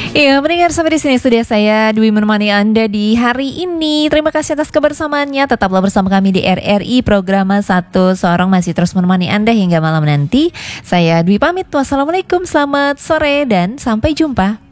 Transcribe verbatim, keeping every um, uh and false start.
Iya, mendengar sampai di sini sudah saya Dwi menemani Anda di hari ini. Terima kasih atas kebersamaannya. Tetaplah bersama kami di R R I Programa Satu Sorong masih terus menemani Anda hingga malam nanti. Saya Dwi pamit. Wassalamualaikum, selamat sore dan sampai jumpa.